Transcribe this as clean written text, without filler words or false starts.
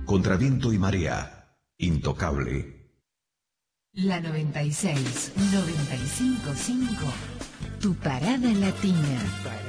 contra viento y marea, intocable. La 96, 95.5, tu parada latina.